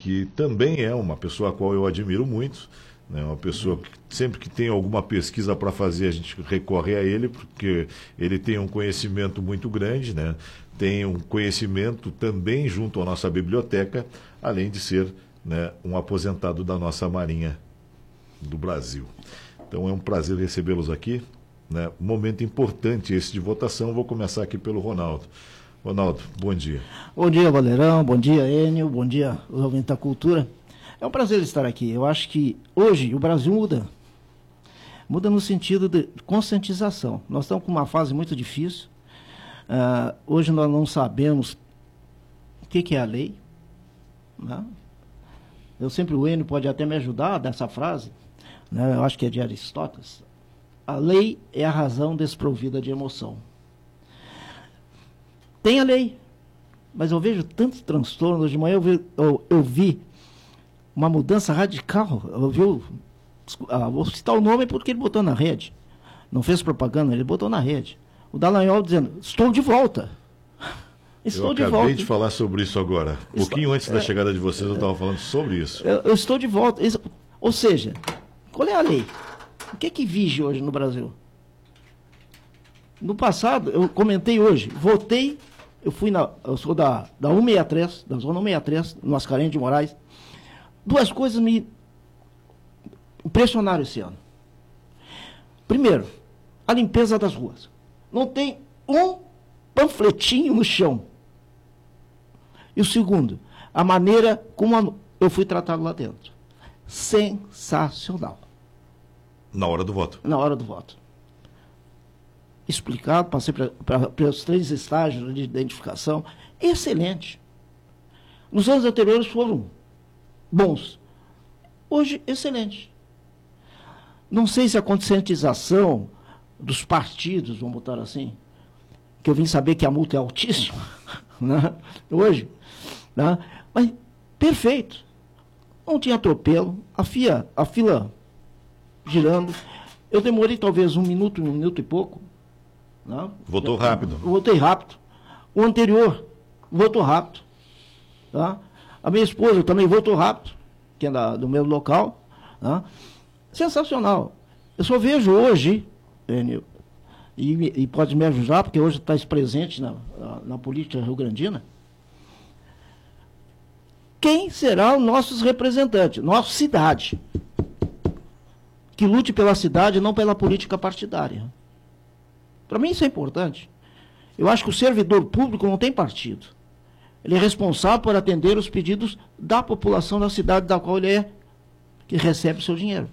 que também é uma pessoa a qual eu admiro muito, né? Uma pessoa que sempre que tem alguma pesquisa para fazer, a gente recorre a ele, porque ele tem um conhecimento muito grande, né? Tem um conhecimento também junto à nossa biblioteca, além de ser, né, um aposentado da nossa Marinha do Brasil. Então é um prazer recebê-los aqui, né? Um momento importante esse de votação. Vou começar aqui pelo Ronaldo. Ronaldo, bom dia. Bom dia, Valerão. Bom dia, Enio. Bom dia, os ouvintes da cultura. É um prazer estar aqui. Eu acho que hoje o Brasil muda. Muda no sentido de conscientização. Nós estamos com uma fase muito difícil. Hoje nós não sabemos o que é a lei, né? O Enio pode até me ajudar dessa frase, né? Eu acho que é de Aristóteles. A lei é a razão desprovida de emoção. Tem a lei, mas eu vejo tantos transtornos. De manhã eu vi uma mudança radical. Vou citar o nome porque ele botou na rede. Não fez propaganda, ele botou na rede. O Dallagnol dizendo, estou de volta. Eu acabei de falar sobre isso agora. Um pouquinho antes da chegada de vocês, eu estava falando sobre isso. Eu estou de volta. Ou seja, qual é a lei? O que vige hoje no Brasil? No passado, eu comentei hoje, votei, eu sou da 163, da zona 163, no Mascarenhas de Moraes. Duas coisas me impressionaram esse ano. Primeiro, a limpeza das ruas. Não tem um panfletinho no chão. E o segundo, a maneira como eu fui tratado lá dentro. Sensacional. Na hora do voto. Na hora do voto. Explicado, passei pelos 3 estágios de identificação. Excelente. Nos anos anteriores foram bons. Hoje, excelente. Não sei se a conscientização dos partidos, vamos botar assim, que eu vim saber que a multa é altíssima, né? Hoje, né? Mas perfeito. Não tinha atropelo, a fila girando. Eu demorei talvez um minuto e pouco. Né? Votou rápido. Eu votei rápido. O anterior votou rápido. Tá? A minha esposa também votou rápido, que é do meu local. Tá? Sensacional. Eu só vejo hoje, Enio, e pode me ajudar, porque hoje está presente na política rio-grandina, quem será o nosso representante, nossa cidade, que lute pela cidade e não pela política partidária. Para mim isso é importante. Eu acho que o servidor público não tem partido. Ele é responsável por atender os pedidos da população da cidade da qual ele que recebe o seu dinheiro.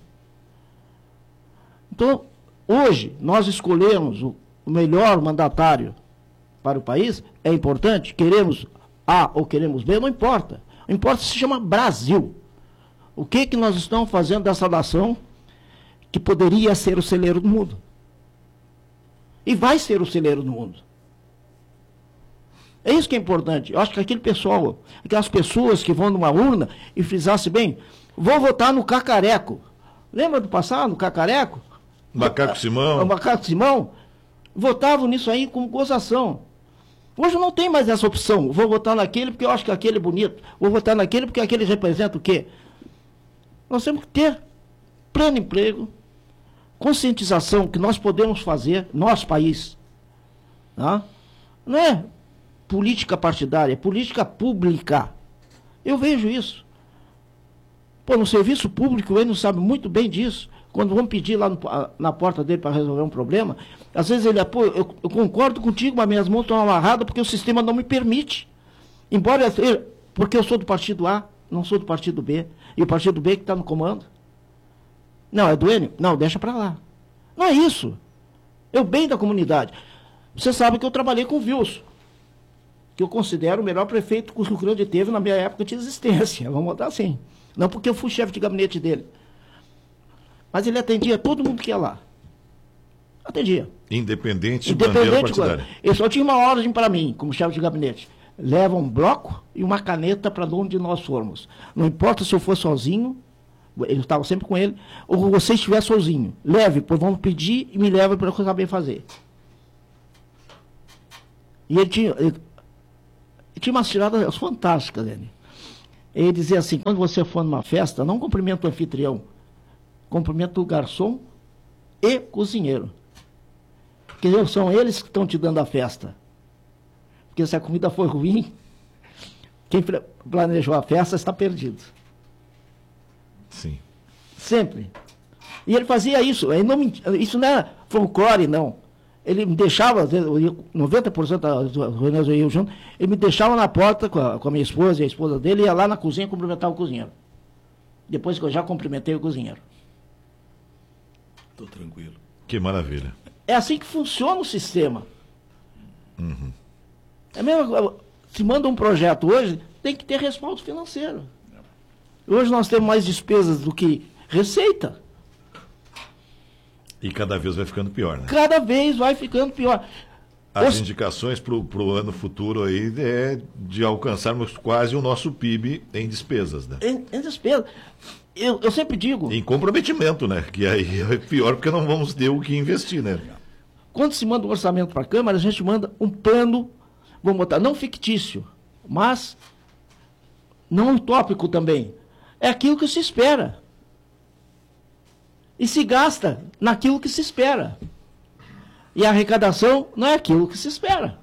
Então, hoje, nós escolhemos o melhor mandatário para o país, é importante, queremos A ou queremos B, não importa. Não importa se chama Brasil. O que nós estamos fazendo dessa nação que poderia ser o celeiro do mundo? E vai ser o celeiro do mundo. É isso que é importante. Eu acho que aquelas pessoas que vão numa urna e frisassem bem, vou votar no Cacareco. Lembra do passado, no Cacareco? Macaco Simão. O Macaco Simão. Votavam nisso aí com gozação. Hoje não tem mais essa opção. Vou votar naquele porque eu acho que aquele é bonito. Vou votar naquele porque aquele representa o quê? Nós temos que ter pleno emprego, conscientização que nós podemos fazer, nosso país. Tá? Não é política partidária, é política pública. Eu vejo isso. Pô, no serviço público, ele não sabe muito bem disso. Quando vão pedir lá na porta dele para resolver um problema, às vezes ele pô, eu concordo contigo, mas minhas mãos estão amarradas porque o sistema não me permite. Embora porque eu sou do partido A, não sou do partido B, e o partido B que está no comando. Não, é do Enio? Não, deixa para lá. Não é isso. É o bem da comunidade. Você sabe que eu trabalhei com o Wilson, que eu considero o melhor prefeito que o Rio Grande teve na minha época de existência. Vamos botar assim. Não porque eu fui chefe de gabinete dele. Mas ele atendia todo mundo que ia lá. Atendia. Independente de bandeira partidária. Eu só tinha uma ordem para mim, como chefe de gabinete. Leva um bloco e uma caneta para onde nós formos. Não importa se eu for sozinho, ele estava sempre com ele, ou você estiver sozinho. Leve, pois vamos pedir e me leva para eu saber fazer. E ele tinha umas tiradas fantásticas, ele. Ele dizia assim, quando você for numa festa, não cumprimenta o anfitrião, cumprimenta o garçom e cozinheiro. Porque são eles que estão te dando a festa. Porque se a comida for ruim, quem planejou a festa está perdido. Sim. Sempre. E ele fazia isso. Ele não, isso não era folclore, não. Ele me deixava, 90% das reuniões eu ia junto, ele me deixava na porta com a minha esposa e a esposa dele, ia lá na cozinha cumprimentar o cozinheiro. Depois que eu já cumprimentei o cozinheiro. Estou tranquilo. Que maravilha. É assim que funciona o sistema. Uhum. É mesmo, se manda um projeto hoje, tem que ter respaldo financeiro. Hoje nós temos mais despesas do que receita. E cada vez vai ficando pior, né? Cada vez vai ficando pior. As indicações para o ano futuro aí é de alcançarmos quase o nosso PIB em despesas, né? Em despesa. Eu sempre digo... Em comprometimento, né? Que aí é pior porque não vamos ter o que investir, né? Quando se manda um orçamento para a Câmara, a gente manda um plano, vamos botar, não fictício, mas não utópico também. É aquilo que se espera. E se gasta naquilo que se espera. E a arrecadação não é aquilo que se espera.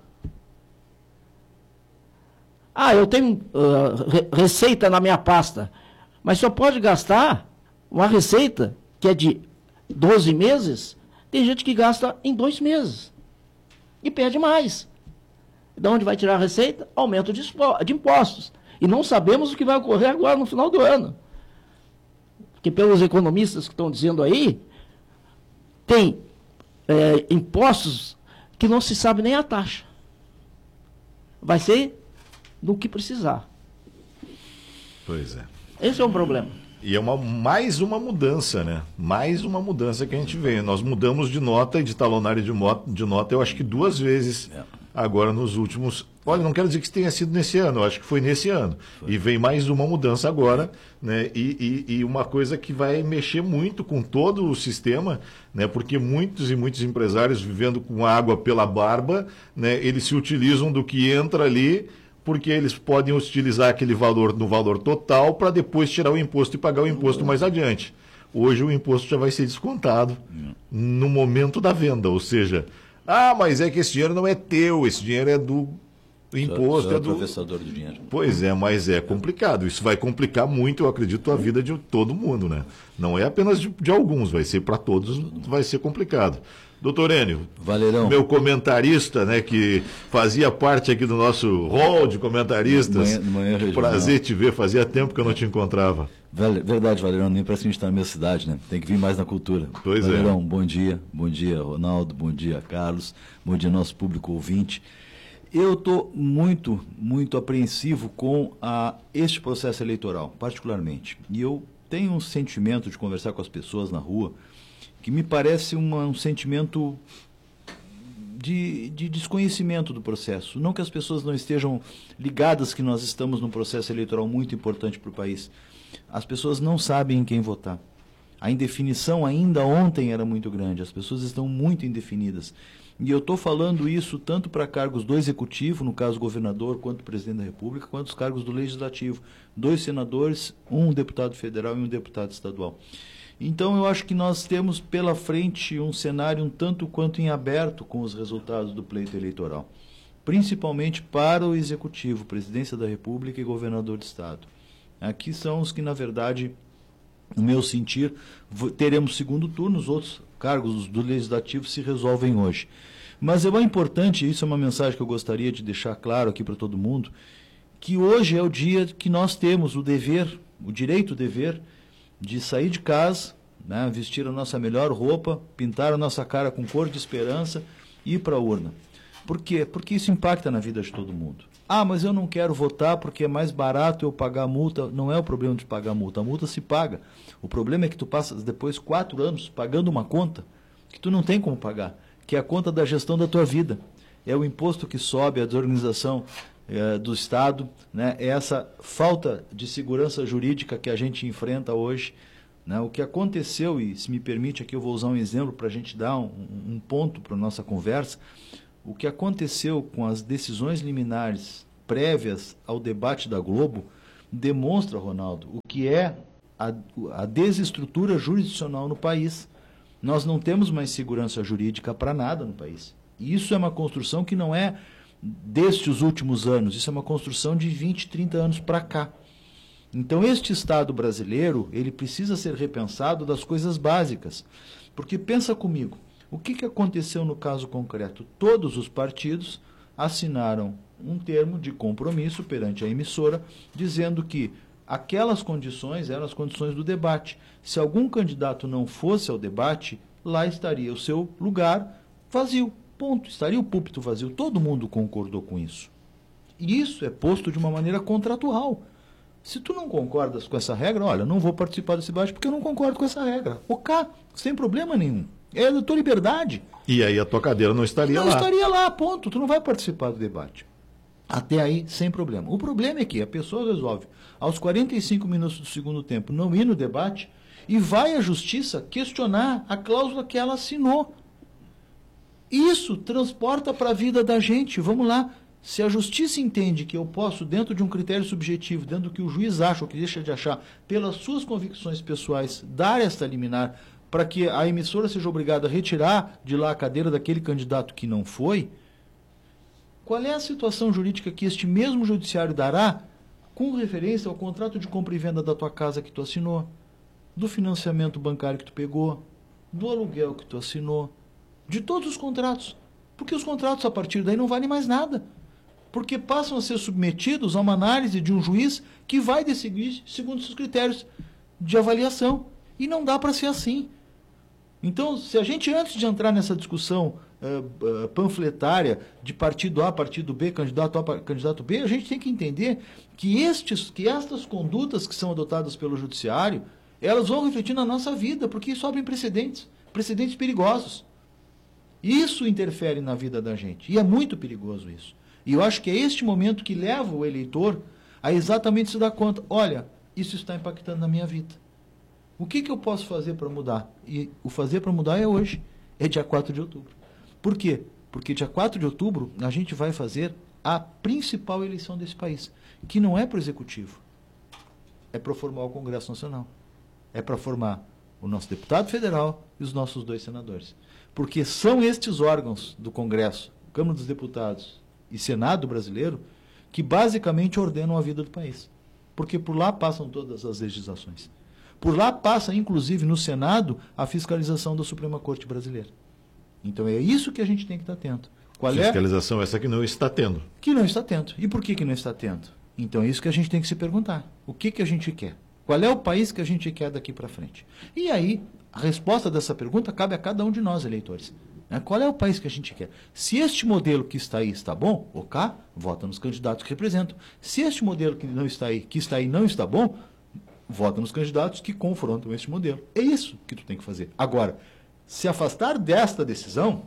Ah, eu tenho receita na minha pasta, mas só pode gastar uma receita que é de 12 meses. Tem gente que gasta em 2 meses e perde mais. De onde vai tirar a receita? Aumento de impostos. E não sabemos o que vai ocorrer agora no final do ano. Porque pelos economistas que estão dizendo aí, tem impostos que não se sabe nem a taxa. Vai ser do que precisar. Pois é. Esse é um problema. E é mais uma mudança, né? Mais uma mudança que a gente vê. Nós mudamos de nota e de talonário de nota, eu acho que 2 vezes agora nos últimos... Olha, não quero dizer que tenha sido nesse ano, eu acho que foi nesse ano. E vem mais uma mudança agora, né? E uma coisa que vai mexer muito com todo o sistema, né? Porque muitos e muitos empresários vivendo com água pela barba, né? Eles se utilizam do que entra ali, porque eles podem utilizar aquele valor no valor total para depois tirar o imposto e pagar o imposto mais adiante. Hoje o imposto já vai ser descontado no momento da venda, ou seja, mas é que esse dinheiro não é teu, esse dinheiro é do imposto. Só é do professador do dinheiro. Pois é, mas é complicado. Isso vai complicar muito, eu acredito, a vida de todo mundo, né? Não é apenas de alguns, vai ser para todos, vai ser complicado. Doutor Enio, Valerão, meu comentarista, né, que fazia parte aqui do nosso hall de comentaristas. Manhã Regional. Prazer te ver, fazia tempo que eu não te encontrava. Verdade, Valerão, nem parece que a gente está na mesma cidade, né? Tem que vir mais na cultura. Pois Valerão, bom dia, Ronaldo, bom dia, Carlos, bom dia, nosso público ouvinte. Eu estou muito, muito apreensivo com este processo eleitoral, particularmente. E eu tenho um sentimento de conversar com as pessoas na rua que me parece um sentimento de desconhecimento do processo. Não que as pessoas não estejam ligadas que nós estamos num processo eleitoral muito importante para o país. As pessoas não sabem em quem votar. A indefinição ainda ontem era muito grande. As pessoas estão muito indefinidas. E eu estou falando isso tanto para cargos do Executivo, no caso governador, quanto presidente da República, quanto os cargos do Legislativo. 2 senadores, um deputado federal e um deputado estadual. Então, eu acho que nós temos pela frente um cenário um tanto quanto em aberto com os resultados do pleito eleitoral, principalmente para o Executivo, Presidência da República e Governador de Estado. Aqui são os que, na verdade, no meu sentir, teremos segundo turno, os outros cargos do Legislativo se resolvem hoje. Mas é importante, isso é uma mensagem que eu gostaria de deixar claro aqui para todo mundo, que hoje é o dia que nós temos o dever, o direito, o dever, de sair de casa, né, vestir a nossa melhor roupa, pintar a nossa cara com cor de esperança e ir para a urna. Por quê? Porque isso impacta na vida de todo mundo. Mas eu não quero votar porque é mais barato eu pagar a multa. Não é o problema de pagar a multa se paga. O problema é que tu passas depois 4 anos pagando uma conta que tu não tem como pagar, que é a conta da gestão da tua vida. É o imposto que sobe, a desorganização do Estado, né? É essa falta de segurança jurídica que a gente enfrenta hoje, né? O que aconteceu, e se me permite aqui eu vou usar um exemplo para a gente dar um ponto para a nossa conversa, o que aconteceu com as decisões liminares prévias ao debate da Globo demonstra, Ronaldo, o que é a desestrutura jurisdicional no país. Nós não temos mais segurança jurídica para nada no país. E isso é uma construção que não é destes últimos anos, isso é uma construção de 20, 30 anos para cá. Então, este Estado brasileiro, ele precisa ser repensado das coisas básicas. Porque, pensa comigo, o que aconteceu no caso concreto? Todos os partidos assinaram um termo de compromisso perante a emissora, dizendo que aquelas condições eram as condições do debate. Se algum candidato não fosse ao debate, lá estaria o seu lugar vazio. Ponto. Estaria o púlpito vazio. Todo mundo concordou com isso. E isso é posto de uma maneira contratual. Se tu não concordas com essa regra, olha, não vou participar desse debate porque eu não concordo com essa regra. Ok, sem problema nenhum. É da tua liberdade. E aí a tua cadeira não estaria lá. Não estaria lá, ponto. Tu não vai participar do debate. Até aí, sem problema. O problema é que a pessoa resolve, aos 45 minutos do segundo tempo, não ir no debate e vai à justiça questionar a cláusula que ela assinou. Isso transporta para a vida da gente. Vamos lá. Se a justiça entende que eu posso, dentro de um critério subjetivo, dentro do que o juiz acha ou que deixa de achar, pelas suas convicções pessoais, dar esta liminar para que a emissora seja obrigada a retirar de lá a cadeira daquele candidato que não foi, qual é a situação jurídica que este mesmo judiciário dará com referência ao contrato de compra e venda da tua casa que tu assinou, do financiamento bancário que tu pegou, do aluguel que tu assinou, de todos os contratos? Porque os contratos, a partir daí, não valem mais nada. Porque passam a ser submetidos a uma análise de um juiz que vai decidir segundo seus critérios de avaliação. E não dá para ser assim. Então, se a gente, antes de entrar nessa discussão panfletária de partido A, partido B, candidato A, candidato B, a gente tem que entender que estas condutas que são adotadas pelo judiciário, elas vão refletir na nossa vida, porque isso abre precedentes perigosos. Isso interfere na vida da gente. E é muito perigoso isso. E eu acho que é este momento que leva o eleitor a exatamente se dar conta. Olha, isso está impactando na minha vida. O que eu posso fazer para mudar? E o fazer para mudar é hoje. É dia 4 de outubro. Por quê? Porque dia 4 de outubro a gente vai fazer a principal eleição desse país. Que não é para o Executivo. É para formar o Congresso Nacional. É para formar o nosso deputado federal e os nossos 2 senadores. Porque são estes órgãos do Congresso, Câmara dos Deputados e Senado brasileiro, que basicamente ordenam a vida do país. Porque por lá passam todas as legislações. Por lá passa, inclusive, no Senado, a fiscalização da Suprema Corte Brasileira. Então é isso que a gente tem que estar atento. Fiscalização essa que não está tendo. Que não está atento. E por que não está atento? Então é isso que a gente tem que se perguntar. O que a gente quer? Qual é o país que a gente quer daqui para frente? E aí, a resposta dessa pergunta cabe a cada um de nós, eleitores. Qual é o país que a gente quer? Se este modelo que está aí está bom, ok, vota nos candidatos que representam. Se este modelo que está aí não está bom, vota nos candidatos que confrontam este modelo. É isso que tu tem que fazer. Agora, se afastar desta decisão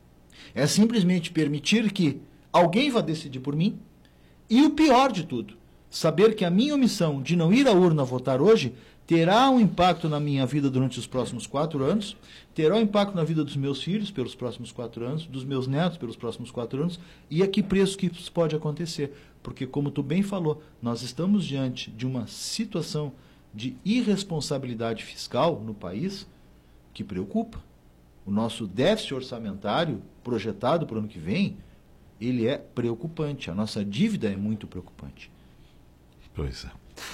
é simplesmente permitir que alguém vá decidir por mim e o pior de tudo, saber que a minha omissão de não ir à urna votar hoje terá um impacto na minha vida durante os próximos 4 anos, terá um impacto na vida dos meus filhos pelos próximos 4 anos, dos meus netos pelos próximos 4 anos, e a que preço que isso pode acontecer. Porque, como tu bem falou, nós estamos diante de uma situação de irresponsabilidade fiscal no país que preocupa. O nosso déficit orçamentário projetado para o ano que vem, ele é preocupante. A nossa dívida é muito preocupante. Pois é.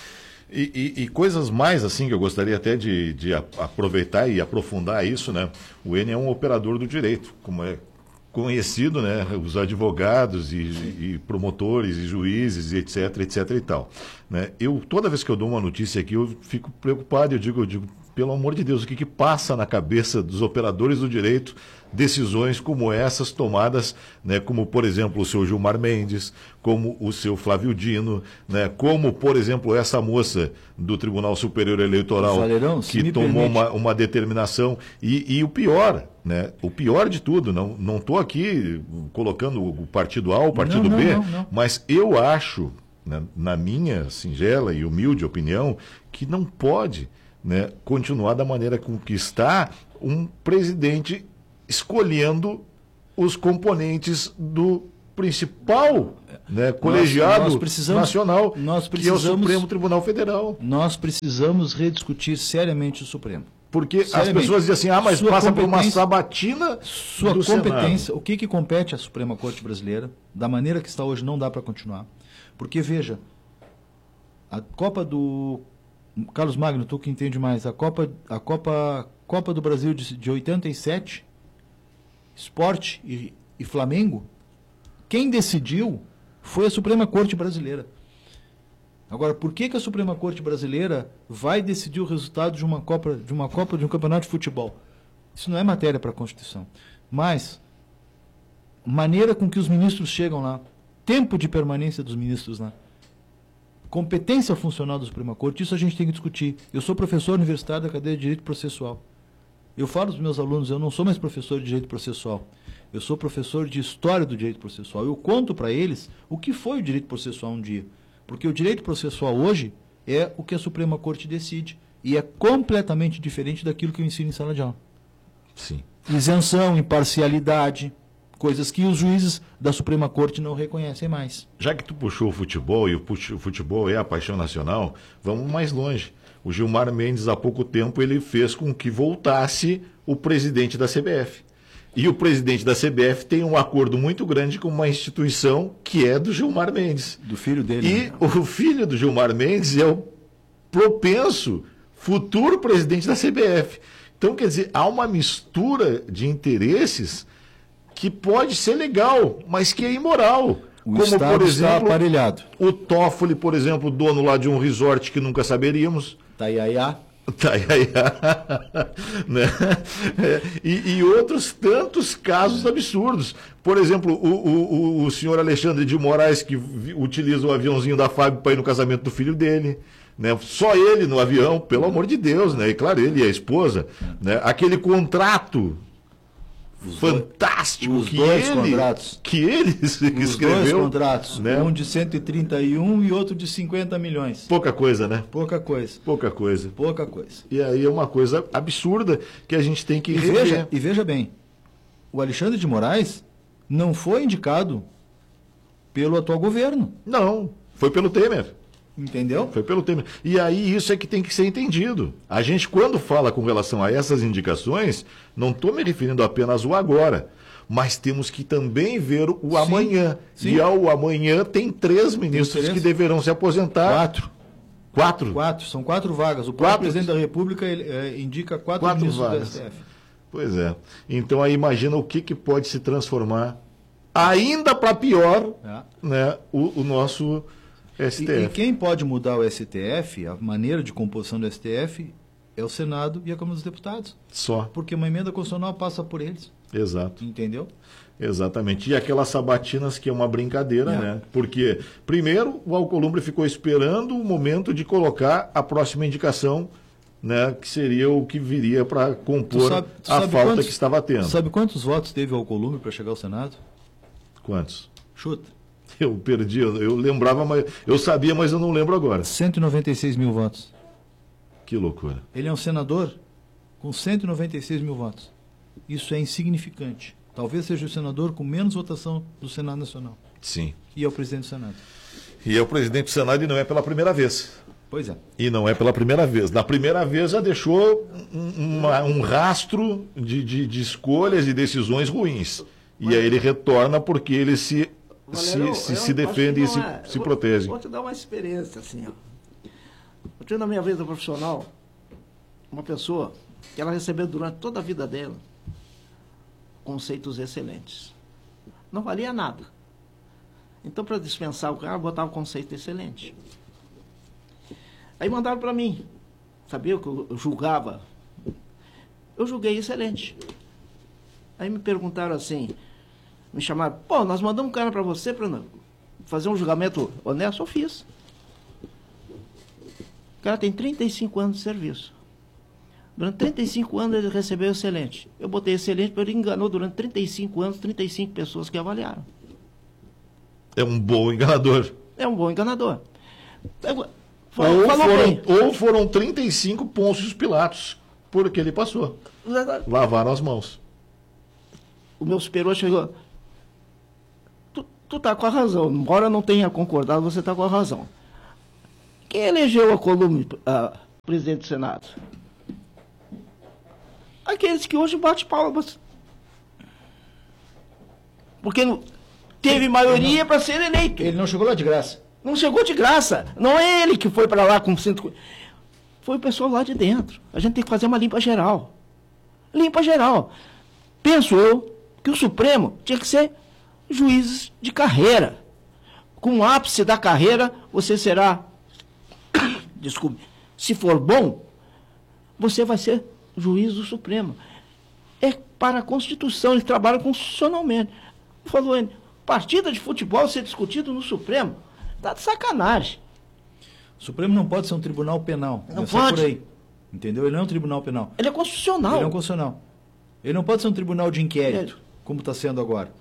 E coisas mais assim que eu gostaria até de aproveitar e aprofundar isso, né? O Enio é um operador do direito, como é conhecido, né? Os advogados e promotores e juízes e etc e tal, né? Toda vez que eu dou uma notícia aqui, eu fico preocupado, eu digo, pelo amor de Deus, o que passa na cabeça dos operadores do direito decisões como essas tomadas, né, como, por exemplo, o seu Gilmar Mendes, como o seu Flávio Dino, né, como, por exemplo, essa moça do Tribunal Superior Eleitoral Valerão, que tomou uma determinação. E o pior, né, o pior de tudo, não estou aqui colocando o partido A ou o partido B, não. Mas eu acho, né, na minha singela e humilde opinião, que não pode, né, continuar da maneira com que está um presidente escolhendo os componentes do principal, né, colegiado nacional, que é o Supremo Tribunal Federal. Nós precisamos rediscutir seriamente o Supremo. Porque as pessoas dizem assim, mas passa por uma sabatina sua do competência, Senado. o que compete à Suprema Corte Brasileira, da maneira que está hoje, não dá para continuar. Porque, veja, a Copa do... Carlos Magno, tu que entende mais, a Copa do Brasil de 87, Sport e Flamengo, quem decidiu foi a Suprema Corte Brasileira. Agora, por que a Suprema Corte Brasileira vai decidir o resultado de um campeonato de futebol? Isso não é matéria para a Constituição. Mas, maneira com que os ministros chegam lá, tempo de permanência dos ministros lá, competência funcional da Suprema Corte, isso a gente tem que discutir. Eu sou professor universitário da cadeira de Direito Processual. Eu falo dos meus alunos, eu não sou mais professor de Direito Processual. Eu sou professor de História do Direito Processual. Eu conto para eles o que foi o Direito Processual um dia. Porque o direito processual hoje é o que a Suprema Corte decide. E é completamente diferente daquilo que eu ensino em sala de aula. Sim. Isenção, imparcialidade, coisas que os juízes da Suprema Corte não reconhecem mais. Já que tu puxou o futebol, e o futebol é a paixão nacional, vamos mais longe. O Gilmar Mendes, há pouco tempo, ele fez com que voltasse o presidente da CBF. E o presidente da CBF tem um acordo muito grande com uma instituição que é do Gilmar Mendes. Do filho dele. E né? o filho do Gilmar Mendes é o propenso futuro presidente da CBF. Então, quer dizer, há uma mistura de interesses que pode ser legal, mas que é imoral. O Estado por exemplo, está aparelhado. O Toffoli, por exemplo, dono lá de um resort que nunca saberíamos. Taiaiá. Né? E outros tantos casos absurdos. Por exemplo, o senhor Alexandre de Moraes, que utiliza o aviãozinho da Fábio para ir no casamento do filho dele. Né? Só ele no avião, pelo amor de Deus. Né? E claro, ele e a esposa. Né? Aquele contrato fantástico os dois contratos. Que ele escreveu. Os dois contratos, né? Um de 131 e outro de 50 milhões. Pouca coisa, né? Pouca coisa. Pouca coisa. Pouca coisa. E aí é uma coisa absurda que a gente tem que rever. E veja bem, o Alexandre de Moraes não foi indicado pelo atual governo. Não, foi pelo Temer. Entendeu? Foi pelo Temer. E aí isso é que tem que ser entendido. A gente, quando fala com relação a essas indicações, não estou me referindo apenas ao agora, mas temos que também ver o amanhã. Sim. E ao amanhã tem 3 ministros que deverão se aposentar. 4. São 4 vagas. O próprio presidente da República indica 4 ministros vagas do STF. Pois é. Então aí imagina o que pode se transformar, ainda para pior, né, o nosso STF. E quem pode mudar o STF, a maneira de composição do STF, é o Senado e a Câmara dos Deputados. Só. Porque uma emenda constitucional passa por eles. Exato. Entendeu? Exatamente. E aquelas sabatinas que é uma brincadeira, né? Porque, primeiro, o Alcolumbre ficou esperando o momento de colocar a próxima indicação, né? Que seria o que viria para compor a falta que estava tendo. Sabe quantos votos teve o Alcolumbre para chegar ao Senado? Quantos? Chuta. Eu perdi, eu lembrava, mas eu sabia, mas eu não lembro agora. 196 mil votos. Que loucura. Ele é um senador com 196 mil votos. Isso é insignificante. Talvez seja o senador com menos votação do Senado Nacional. Sim. E é o presidente do Senado. E é o presidente do Senado e não é pela primeira vez. Pois é. E não é pela primeira vez. Na primeira vez já deixou um rastro de escolhas e decisões ruins. E aí ele retorna porque ele se defende e se protege. Vou te dar uma experiência assim. Ó. Eu tive na minha vida profissional uma pessoa que ela recebeu durante toda a vida dela conceitos excelentes. Não valia nada. Então, para dispensar o cara, botava o conceito excelente. Aí mandaram para mim. Sabia que eu julgava? Eu julguei excelente. Aí me perguntaram assim, me chamaram, pô, nós mandamos um cara para você para fazer um julgamento honesto. Eu fiz. O cara tem 35 anos de serviço. Durante 35 anos ele recebeu excelente. Eu botei excelente, porque ele enganou durante 35 anos 35 pessoas que avaliaram. É um bom enganador. É um bom enganador. Ou foram 35 Pôncios Pilatos, porque ele passou. Lavaram as mãos. O meu superior chegou. tu está com a razão. Embora eu não tenha concordado, você está com a razão. Quem elegeu a Columne presidente do Senado? Aqueles que hoje batem palmas. Porque teve maioria para ser eleito. Ele não chegou lá de graça. Não chegou de graça. Não é ele que foi para lá com centro. Foi o pessoal lá de dentro. A gente tem que fazer uma limpa geral. Limpa geral. Penso eu que o Supremo tinha que ser juízes de carreira. Com o ápice da carreira, você será... Desculpe. Se for bom, você vai ser juiz do Supremo. É para a Constituição, eles trabalham constitucionalmente. Falou ele, partida de futebol ser discutido no Supremo. Tá de sacanagem. O Supremo não pode ser um tribunal penal. Não pode. Por aí. Entendeu? Ele não é um tribunal penal. Ele é constitucional. Ele é um constitucional. Ele não pode ser um tribunal de inquérito, como está sendo agora.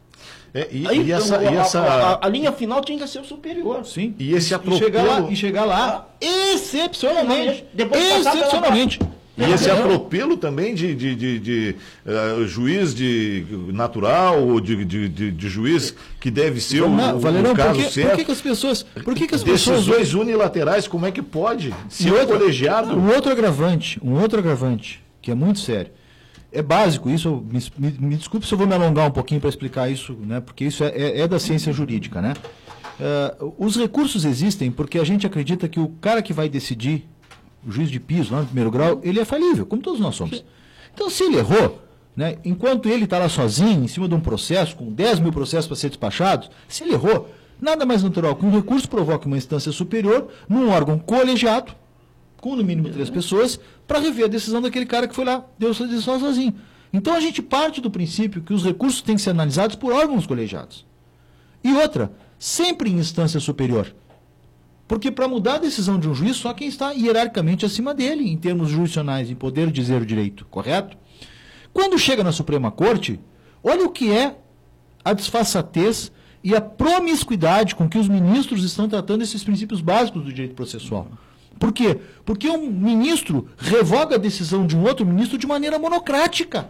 A linha final tinha que ser o superior. Sim. E esse atropelo... chegar lá excepcionalmente. Excepcionalmente. E esse atropelo também de juiz de natural ou de juiz que deve ser Valerão, o caso certo. Por que as pessoas decisões unilaterais, como é que pode? Se é colegiado. Um outro agravante, que é muito sério. É básico, isso, me desculpe se eu vou me alongar um pouquinho para explicar isso, né, porque isso é da ciência jurídica, né? Os recursos existem porque a gente acredita que o cara que vai decidir, o juiz de piso, lá no primeiro grau, ele é falível, como todos nós somos. Então, se ele errou, né, enquanto ele está lá sozinho, em cima de um processo, com 10 mil processos para ser despachados, se ele errou, nada mais natural que um recurso provoque uma instância superior, num órgão colegiado, com no mínimo 3 pessoas, para rever a decisão daquele cara que foi lá, deu sua decisão sozinho. Então, a gente parte do princípio que os recursos têm que ser analisados por órgãos colegiados. E outra, sempre em instância superior. Porque para mudar a decisão de um juiz, só quem está hierarquicamente acima dele, em termos jurisdicionais, em poder dizer o direito, correto? Quando chega na Suprema Corte, olha o que é a disfarçatez e a promiscuidade com que os ministros estão tratando esses princípios básicos do direito processual. Por quê? Porque um ministro revoga a decisão de um outro ministro de maneira monocrática.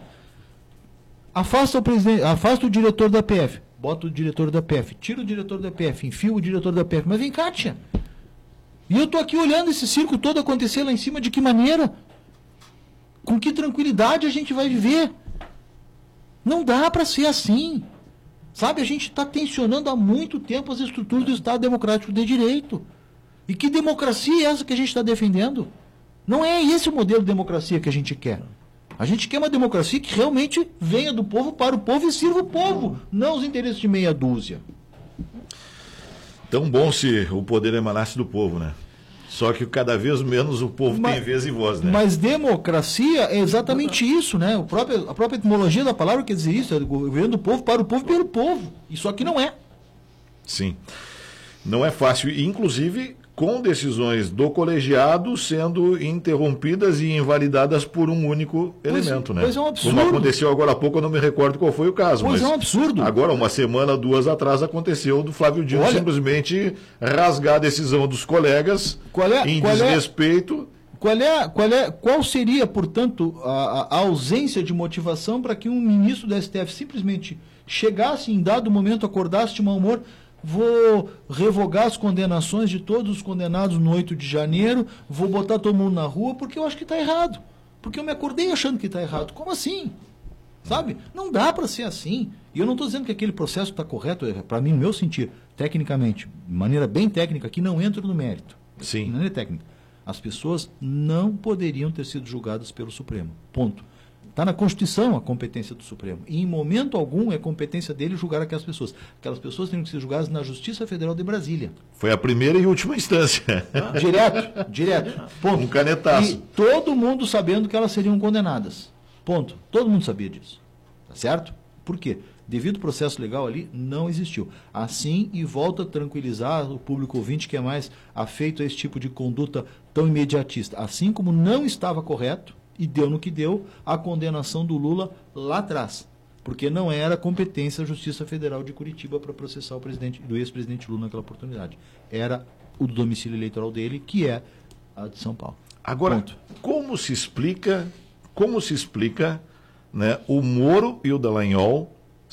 Afasta o diretor da PF, bota o diretor da PF, tira o diretor da PF, enfia o diretor da PF. Mas vem cá, tia. E eu estou aqui olhando esse circo todo acontecer lá em cima, de que maneira? Com que tranquilidade a gente vai viver? Não dá para ser assim. Sabe, a gente está tensionando há muito tempo as estruturas do Estado Democrático de Direito. E que democracia é essa que a gente está defendendo? Não é esse o modelo de democracia que a gente quer. A gente quer uma democracia que realmente venha do povo para o povo e sirva o povo, não os interesses de meia dúzia. Tão bom se o poder emanasse do povo, né? Só que cada vez menos o povo tem vez e voz, né? Mas democracia é exatamente isso, né? A própria etimologia da palavra quer dizer isso, é o governo do povo para o povo e pelo povo. Isso aqui não é. Sim. Não é fácil. Inclusive, com decisões do colegiado sendo interrompidas e invalidadas por um único elemento, né? Pois é um absurdo. Como aconteceu agora há pouco, eu não me recordo qual foi o caso. Pois mas é um absurdo. Agora, uma semana, 2 atrás, aconteceu do Flávio Dino simplesmente rasgar a decisão dos colegas em desrespeito. Qual seria, portanto, a ausência de motivação para que um ministro da STF simplesmente chegasse, em dado momento, acordasse de mau humor? Vou revogar as condenações de todos os condenados no 8 de janeiro, vou botar todo mundo na rua porque eu acho que está errado. Porque eu me acordei achando que está errado. Como assim? Sabe? Não dá para ser assim. E eu não estou dizendo que aquele processo está correto, para mim, no meu sentir, tecnicamente, de maneira bem técnica, que não entro no mérito. Sim. De maneira técnica. As pessoas não poderiam ter sido julgadas pelo Supremo. Ponto. Está na Constituição a competência do Supremo. E em momento algum é competência dele julgar aquelas pessoas. Aquelas pessoas teriam que ser julgadas na Justiça Federal de Brasília. Foi a primeira e última instância. Direto. Ponto. Um canetaço. E todo mundo sabendo que elas seriam condenadas. Ponto. Todo mundo sabia disso. Tá certo? Por quê? Devido ao processo legal ali, não existiu. Assim, e volta a tranquilizar o público ouvinte que é mais afeito a esse tipo de conduta tão imediatista. Assim como não estava correto, e deu no que deu, a condenação do Lula lá atrás. Porque não era competência da Justiça Federal de Curitiba para processar o presidente, do ex-presidente Lula naquela oportunidade. Era o do domicílio eleitoral dele, que é a de São Paulo. Agora, ponto. Como se explica, né, o Moro e o Dallagnol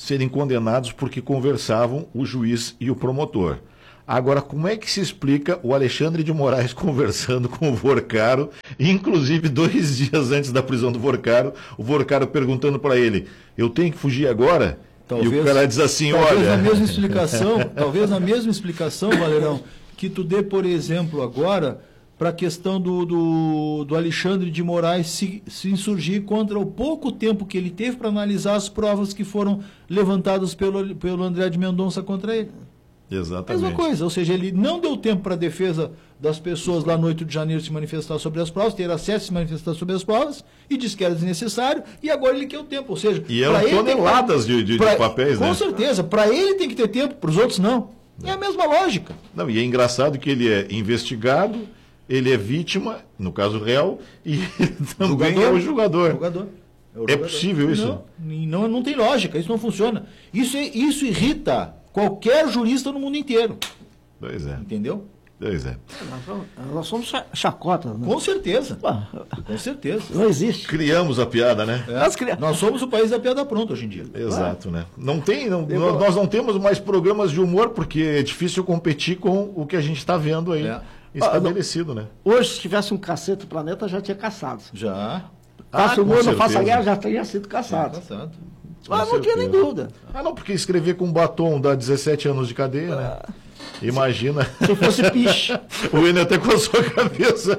serem condenados porque conversavam o juiz e o promotor. Agora, como é que se explica o Alexandre de Moraes conversando com o Vorcaro, inclusive 2 dias antes da prisão do Vorcaro, o Vorcaro perguntando para ele, eu tenho que fugir agora? Talvez, e o cara diz assim, talvez olha... talvez na mesma explicação, Valerão, que tu dê, por exemplo, agora, para a questão do Alexandre de Moraes se insurgir contra o pouco tempo que ele teve para analisar as provas que foram levantadas pelo André de Mendonça contra ele. Exatamente. Mesma coisa, ou seja, ele não deu tempo para a defesa das pessoas lá no 8 de janeiro se manifestar sobre as provas, ter acesso a se manifestar sobre as provas, e disse que era desnecessário, e agora ele quer o tempo. Ou seja, e eram toneladas de papéis, né? Com certeza, para ele tem que ter tempo, para os outros não. É a mesma lógica. Não, e é engraçado que ele é investigado, ele é vítima, no caso réu, e ele também é o julgador. É possível isso? Não tem lógica, isso não funciona. Isso irrita qualquer jurista no mundo inteiro. Pois é. Entendeu? Pois é. Nós somos chacota. Né? Com certeza. Com certeza. Não existe. Criamos a piada, né? Nós somos o país da piada pronta hoje em dia. Exato, né? Nós não temos mais programas de humor, porque é difícil competir com o que a gente está vendo aí estabelecido, né? Hoje, se tivesse um Cacete do Planeta, já tinha caçado. Já. Faça humor, não faça guerra, já teria sido caçado. Mas não tinha nem dúvida. Não, porque escrever com batom dá 17 anos de cadeia, né? Imagina. Se fosse piche. O Enio até coçou a cabeça.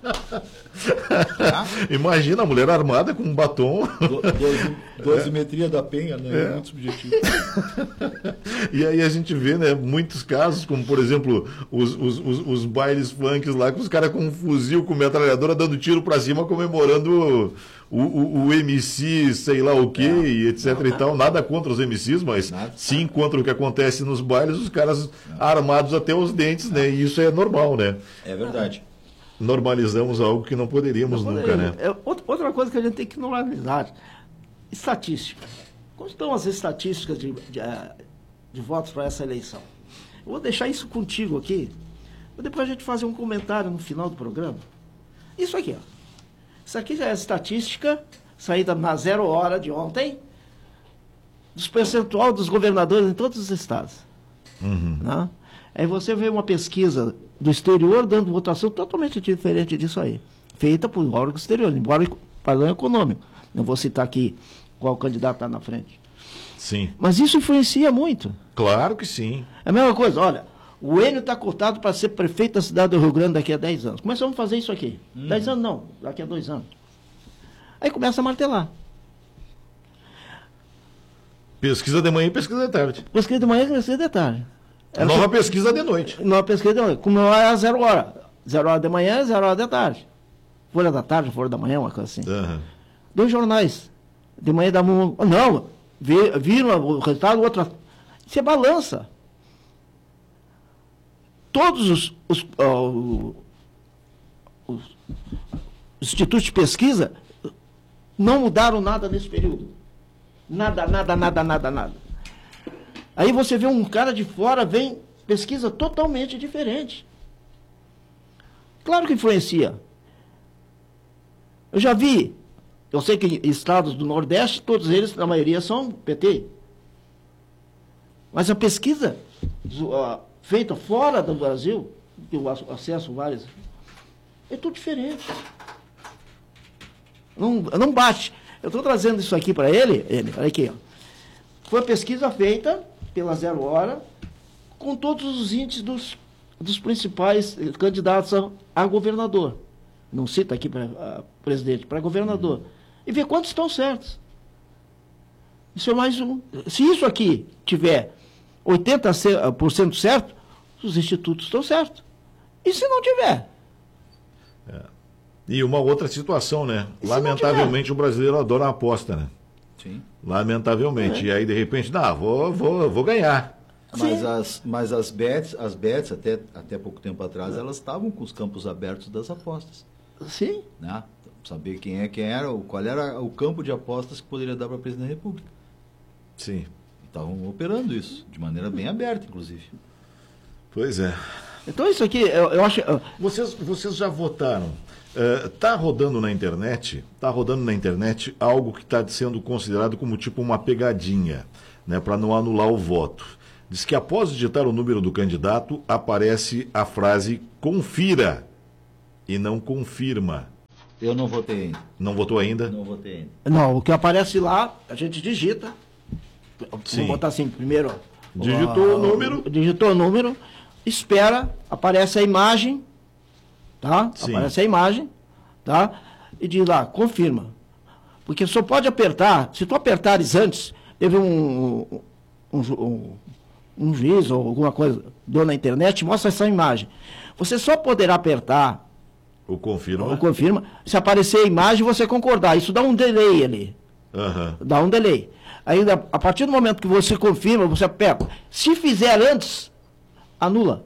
Imagina a mulher armada com um batom. Dosimetria da penha, né? É muito subjetivo. E aí a gente vê, né, muitos casos, como por exemplo, os bailes funks lá, com os caras com um fuzil, com metralhadora, dando tiro pra cima, comemorando o MC, sei lá o quê, e etc e tal. Nada contra os MCs, mas sim contra o que acontece nos bailes, os caras armados até os dentes, né? E isso é normal, né? É verdade. Normalizamos algo que não poderíamos nunca, né? Outra coisa que a gente tem que normalizar, estatística. Como estão as estatísticas de votos para essa eleição? Eu vou deixar isso contigo aqui, para depois a gente fazer um comentário no final do programa. Isso aqui, ó. Isso aqui já é a estatística saída na 0 hora de ontem, dos percentual dos governadores em todos os estados. Né? Aí você vê uma pesquisa do exterior dando votação totalmente diferente disso aí, feita por órgão exterior, embora padrão econômico. Não vou citar aqui qual candidato está na frente. Sim. Mas isso influencia muito. Claro que sim. É a mesma coisa, olha, o Enio está cotado para ser prefeito da cidade do Rio Grande daqui a 10 anos. Começamos a fazer isso aqui. 10 anos não, daqui a 2 anos. Aí começa a martelar. Pesquisa de manhã e pesquisa de tarde. Pesquisa de manhã e pesquisa de tarde. Nova pesquisa de noite. Nova pesquisa de noite. Como é a 0 hora. 0 hora de manhã, 0 hora de tarde. Folha da tarde, Folha da manhã, uma coisa assim. 2 jornais. De manhã dá um... Não, viram o resultado, outra... Você balança. Todos os institutos de pesquisa não mudaram nada nesse período. Nada. Aí você vê um cara de fora, vem, pesquisa totalmente diferente. Claro que influencia. Eu já vi, eu sei que estados do Nordeste, todos eles, na maioria, são PT. Mas a pesquisa feita fora do Brasil, que eu acesso vários, é tudo diferente. Não bate. Eu estou trazendo isso aqui para ele, olha aqui, ó. Foi a pesquisa feita pela 0 hora, com todos os índices dos principais candidatos a governador. Não cita aqui para presidente, para governador. E ver quantos estão certos. Isso é mais um. Se isso aqui tiver 80% certo, os institutos estão certos. E se não tiver? E uma outra situação, né? Lamentavelmente o brasileiro adora uma aposta, né? Sim. Lamentavelmente. E aí, de repente, vou ganhar. Mas as bets até pouco tempo atrás, elas estavam com os campos abertos das apostas. Sim. Né? Saber qual era o campo de apostas que poderia dar para a presidente da República. Sim. Estavam operando isso, de maneira bem aberta, inclusive. Pois é. Então isso aqui, eu acho... Vocês já votaram? Está rodando na internet algo que está sendo considerado como tipo uma pegadinha. né, para não anular o voto. Diz que após digitar o número do candidato, aparece a frase confira e não confirma. Eu não votei ainda. Não votou ainda? Não votei ainda. Não, o que aparece lá, a gente digita. Sim. Vou botar assim, primeiro. Digitou o número. Digitou o número, espera, aparece a imagem, tá? Sim. Aparece a imagem, tá? E diz lá, confirma. Porque só pode apertar, se tu apertares antes, teve um juiz ou alguma coisa, deu na internet, mostra essa imagem. Você só poderá apertar O confirma. ou confirma se aparecer a imagem e você concordar. Isso dá um delay ali. Aham. Dá um delay. Ainda, a partir do momento que você confirma, você aperta. Se fizer antes, anula.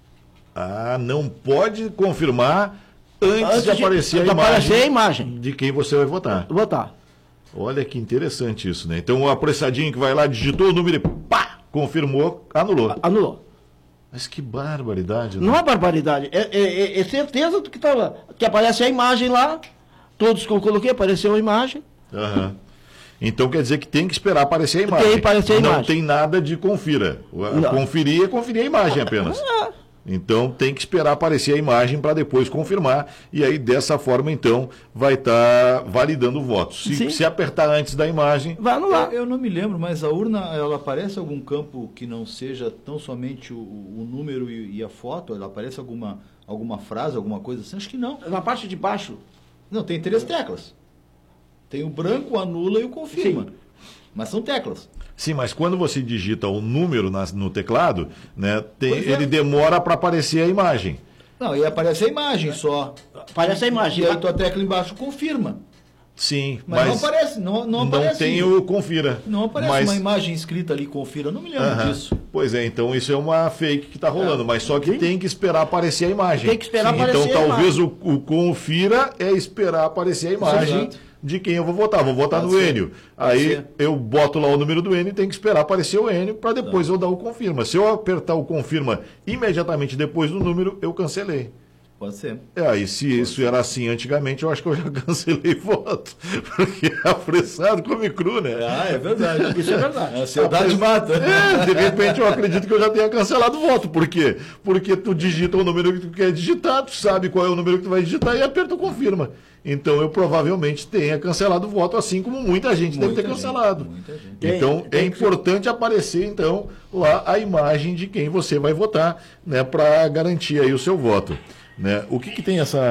Ah, não pode confirmar antes de aparecer a imagem de quem você vai votar. Votar. Olha que interessante isso, né? Então o apressadinho que vai lá, digitou o número e pá, confirmou, anulou. Anulou. Mas que barbaridade, né? Não é barbaridade. É certeza do que está lá. Que aparece a imagem lá. Todos que eu coloquei, apareceu a imagem. Aham. Então quer dizer que tem que esperar aparecer a imagem. Tem que aparecer a Não imagem. tem nada de confira. Não. Conferir é conferir a imagem apenas. Então tem que esperar aparecer a imagem para depois confirmar. E aí dessa forma então vai estar validando o voto. Sim. Se apertar antes da imagem, Vai anular. Eu não me lembro, mas a urna, ela aparece algum campo que não seja tão somente o número e a foto? Ela aparece alguma frase, alguma coisa assim? Acho que não. Na parte de baixo. Não, tem 3 teclas. Tem o branco, o anula e o confirma. Sim. Mas são teclas. sim, mas quando você digita o número no teclado, né, Pois é. ele demora para aparecer a imagem. Não, e aparece a imagem só. Aparece a imagem. E aí tua tecla embaixo confirma. Sim, Mas não aparece, não aparece. tem o confira. Não aparece mas... uma imagem escrita ali, confira. Eu não me lembro Aham. disso. Pois é, então isso é uma fake que está rolando, mas só que Sim. tem que esperar aparecer a imagem. Tem que esperar Sim, aparecer então a talvez o confira é esperar aparecer a imagem Exato. de quem eu vou votar. Vou votar Pode no ser. Enio. Pode Aí ser. eu boto lá o número do Enio e tem que esperar aparecer o Enio para depois eu dar o confirma. Se eu apertar o confirma imediatamente depois do número, eu cancelei. Pode ser. Aí, se isso era assim antigamente, eu acho que eu já cancelei voto. Porque é apressado come cru, né? Ah, é verdade. Isso é verdade. A ansiedade mata. De repente eu acredito que eu já tenha cancelado o voto. Por quê? Porque tu digita o número que tu quer digitar, tu sabe qual é o número que tu vai digitar e aperta o confirma. Então eu provavelmente tenha cancelado o voto, assim como muita gente deve ter cancelado. Muita gente. Então Tem é importante aparecer então lá a imagem de quem você vai votar, né, para garantir aí o seu voto. Né? O que tem essa.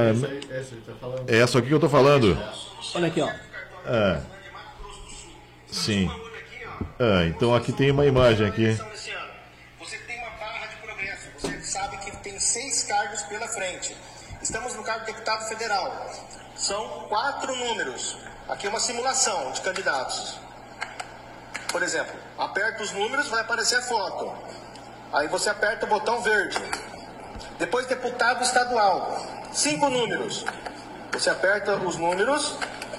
É essa aqui que eu tô falando. Olha aqui, ó. Sim. Então aqui tem uma imagem aqui. Você tem uma barra de progresso. Você sabe que tem 6 cargos pela frente. Estamos no cargo de deputado federal. São 4 números. Aqui é uma simulação de candidatos. Por exemplo, aperta os números, vai aparecer a foto. Aí você aperta o botão verde. Depois, deputado estadual. 5 números. Você aperta os números,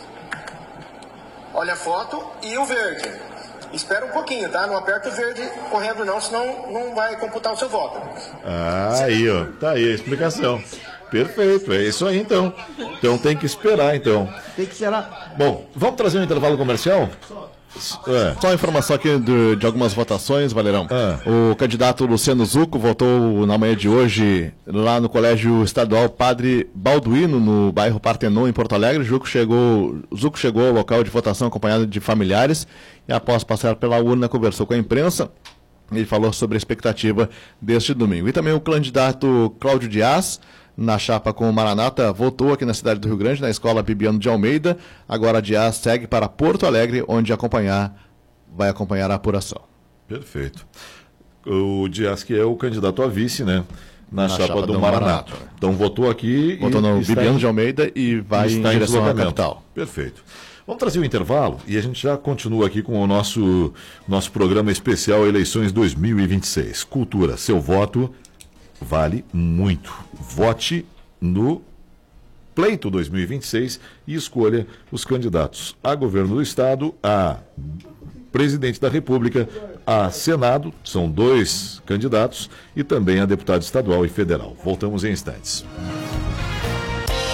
olha a foto e o verde. Espera um pouquinho, tá? Não aperta o verde correndo não, senão não vai computar o seu voto. Aí, ó. Tá aí a explicação. Perfeito, é isso aí então. Então tem que esperar então. Tem que esperar. Bom, vamos trazer um intervalo comercial? Só uma informação aqui de algumas votações, Valerão. O candidato Luciano Zucco votou na manhã de hoje lá no Colégio Estadual Padre Balduino, no bairro Partenon, em Porto Alegre. Zucco chegou ao local de votação acompanhado de familiares e, após passar pela urna, conversou com a imprensa. Ele falou sobre a expectativa deste domingo. E também o candidato Cláudio Dias, na chapa com o Maranata, votou aqui na cidade do Rio Grande, na Escola Bibiano de Almeida. Agora Dias segue para Porto Alegre, onde vai acompanhar a apuração. Perfeito. O Dias, que é o candidato a vice, né? Na chapa do Maranata. Então votou aqui. Votou no Bibiano de Almeida e vai em direção à capital. Perfeito. Vamos trazer o intervalo e a gente já continua aqui com o nosso programa especial Eleições 2026. Cultura, seu voto vale muito. Vote no Pleito 2026 e escolha os candidatos a governo do Estado, a presidente da República, a Senado, são 2 candidatos, e também a deputado estadual e federal. Voltamos em instantes.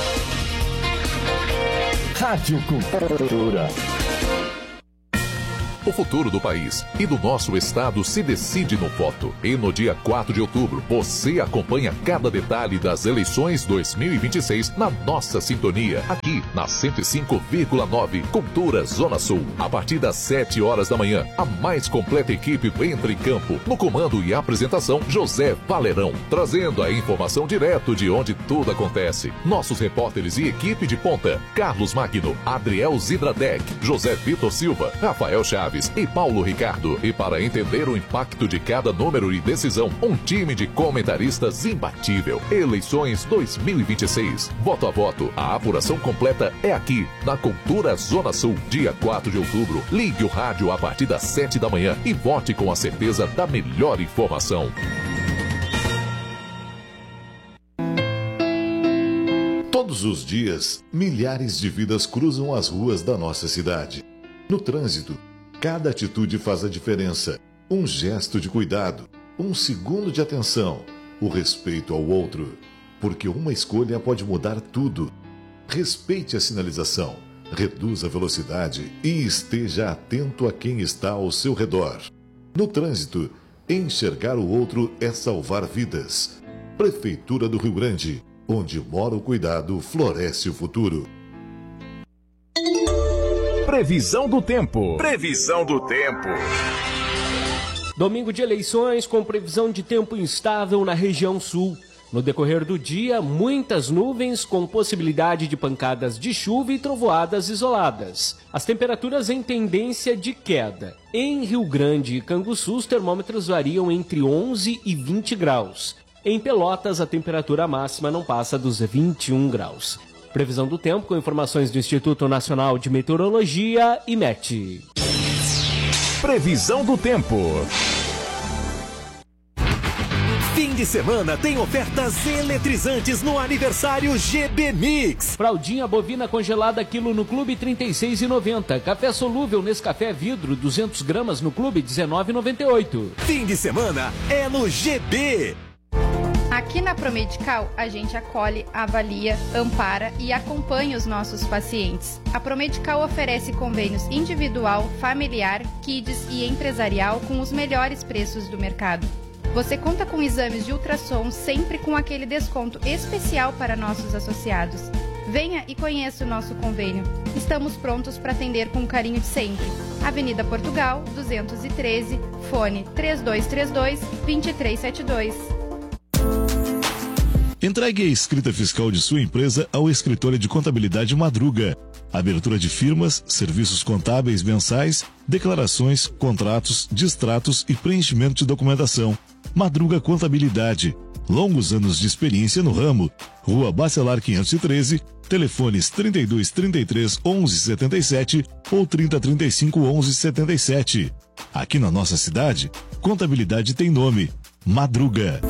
Rádio Cultura. O futuro do país e do nosso estado se decide no voto. E no dia 4 de outubro, você acompanha cada detalhe das eleições 2026 na nossa sintonia, aqui na 105,9 Cultura Zona Sul. A partir das 7 horas da manhã, a mais completa equipe entra em campo. No comando e apresentação, José Valerão, trazendo a informação direto de onde tudo acontece. Nossos repórteres e equipe de ponta: Carlos Magno, Adriel Zidradec, José Vitor Silva, Rafael Chaves e Paulo Ricardo. E para entender o impacto de cada número e decisão, um time de comentaristas imbatível. Eleições 2026. Voto a voto. A apuração completa é aqui, na Cultura Zona Sul. Dia 4 de outubro. Ligue o rádio a partir das 7 da manhã e vote com a certeza da melhor informação. Todos os dias, milhares de vidas cruzam as ruas da nossa cidade. No trânsito, cada atitude faz a diferença. Um gesto de cuidado, um segundo de atenção, o respeito ao outro. Porque uma escolha pode mudar tudo. Respeite a sinalização, reduza a velocidade e esteja atento a quem está ao seu redor. No trânsito, enxergar o outro é salvar vidas. Prefeitura do Rio Grande. Onde mora o cuidado, floresce o futuro. Previsão do tempo. Previsão do tempo. Domingo de eleições com previsão de tempo instável na região sul. No decorrer do dia, muitas nuvens com possibilidade de pancadas de chuva e trovoadas isoladas. As temperaturas em tendência de queda. Em Rio Grande e Canguçu, os termômetros variam entre 11 e 20 graus. Em Pelotas, a temperatura máxima não passa dos 21 graus. Previsão do tempo com informações do Instituto Nacional de Meteorologia, IMET. Previsão do tempo. Fim de semana tem ofertas eletrizantes no aniversário GB Mix. Fraldinha bovina congelada quilo no Clube R$ 36,90. Café solúvel Nescafé vidro 200 gramas no Clube R$ 19,98. Fim de semana é no GB. Aqui na Promedical, a gente acolhe, avalia, ampara e acompanha os nossos pacientes. A Promedical oferece convênios individual, familiar, kids e empresarial com os melhores preços do mercado. Você conta com exames de ultrassom sempre com aquele desconto especial para nossos associados. Venha e conheça o nosso convênio. Estamos prontos para atender com o carinho de sempre. Avenida Portugal, 213, fone 3232-2372. Entregue a escrita fiscal de sua empresa ao escritório de contabilidade Madruga. Abertura de firmas, serviços contábeis mensais, declarações, contratos, distratos e preenchimento de documentação. Madruga Contabilidade. Longos anos de experiência no ramo. Rua Bacelar 513, telefones 3233 1177 ou 3035 1177. Aqui na nossa cidade, contabilidade tem nome: Madruga.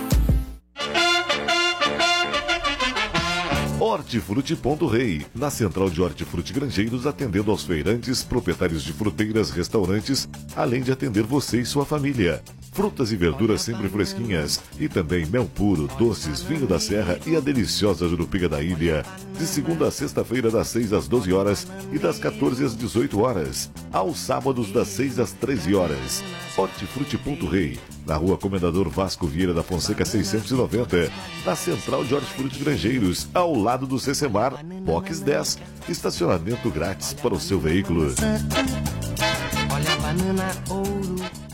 Hortifruti.rei, na central de Hortifruti Grangeiros, atendendo aos feirantes, proprietários de fruteiras, restaurantes, além de atender você e sua família. Frutas e verduras sempre fresquinhas e também mel puro, doces, vinho da serra e a deliciosa jurupiga da ilha. De segunda a sexta-feira, das 6 às 12 horas e das 14 às 18 horas. Aos sábados, das 6 às 13 horas. Hortifruti.rei, na rua Comendador Vasco Vieira da Fonseca 690, na central de Hortifruti Grangeiros, ao lado do Cecemar, Box 10, estacionamento grátis para o seu veículo. Olha a banana ouro.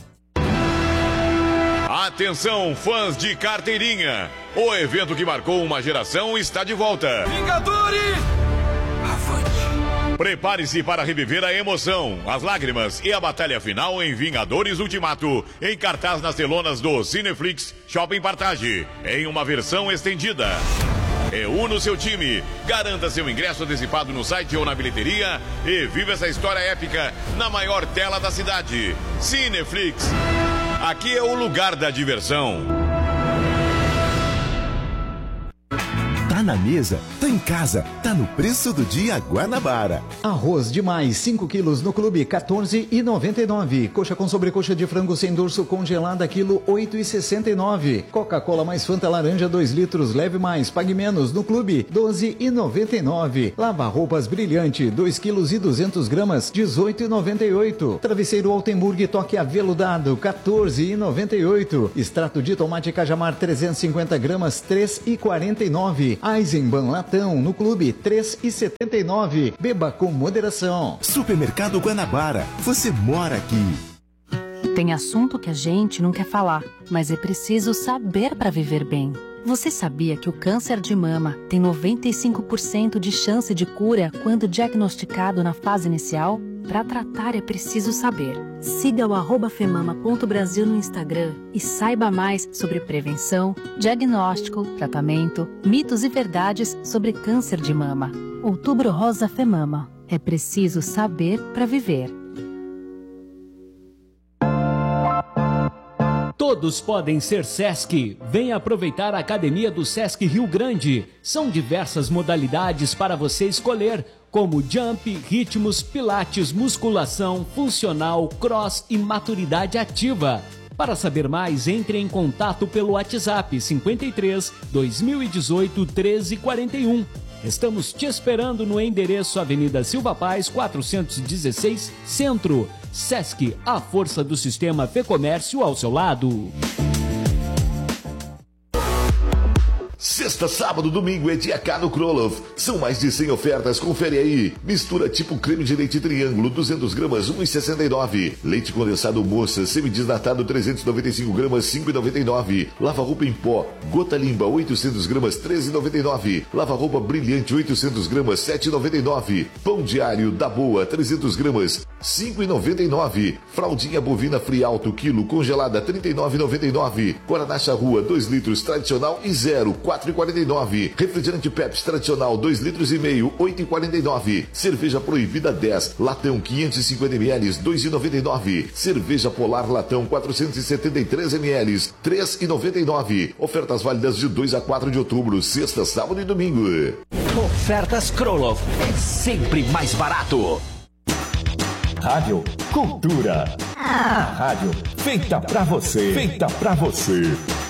Atenção, fãs de carteirinha! O evento que marcou uma geração está de volta. Vingadores! Avante! Prepare-se para reviver a emoção, as lágrimas e a batalha final em Vingadores Ultimato, em cartaz nas telonas do Cineflix Shopping Partage, em uma versão estendida. Reúna o seu time, garanta seu ingresso antecipado no site ou na bilheteria e viva essa história épica na maior tela da cidade. Cineflix. Aqui é o lugar da diversão. Tá na mesa, tá em casa, tá no preço do dia Guanabara. Arroz demais, 5 quilos no clube, R$14,99. Coxa com sobrecoxa de frango sem dorso congelada, quilo R$8,69. Coca-Cola mais Fanta laranja 2 litros, leve mais, pague menos no clube, R$12,99. Lava-roupas Brilhante, 2 quilos e 200 gramas, R$18,98. Travesseiro Altenburg toque aveludado, R$14,98. Extrato de tomate Cajamar 350 gramas, R$3,49. Eisenbahn latão no clube, R$3,79. Beba com moderação. Supermercado Guanabara, você mora aqui. Tem assunto que a gente não quer falar, mas é preciso saber para viver bem. Você sabia que o câncer de mama tem 95% de chance de cura quando diagnosticado na fase inicial? Para tratar é preciso saber. Siga o @femama.brasil no Instagram e saiba mais sobre prevenção, diagnóstico, tratamento, mitos e verdades sobre câncer de mama. Outubro Rosa Femama. É preciso saber para viver. Todos podem ser Sesc. Venha aproveitar a Academia do Sesc Rio Grande. São diversas modalidades para você escolher, como jump, ritmos, pilates, musculação, funcional, cross e maturidade ativa. Para saber mais, entre em contato pelo WhatsApp 53 2018 1341. Estamos te esperando no endereço Avenida Silva Paz, 416, Centro. Sesc, a força do sistema Fê Comércio ao seu lado. Sexta, sábado, domingo é dia K no Kroloff. São mais de 100 ofertas, confere aí. Mistura tipo creme de leite triângulo, 200 gramas, 1,69. Leite condensado moça, semidesnatado, 395 gramas, 5,99. Lava-roupa em pó, gota limpa, 800 gramas, 13,99. Lava-roupa brilhante, 800 gramas, 7,99. Pão diário da Boa, 300 gramas, 5,99. Fraldinha bovina Frialto, quilo, congelada, 39,99. Guaraná Charrua, 2 litros, tradicional e zero, 4,49. Refrigerante Pepsi tradicional 2 litros e meio, 8,49. Cerveja Proibida 10, latão 550 ml, 2,99. Cerveja Polar latão 473 ml, 3,99. Ofertas válidas de 2 a 4 de outubro, sexta, sábado e domingo. Ofertas Kroloff, é sempre mais barato. Rádio Cultura. A rádio feita pra você. Feita pra você.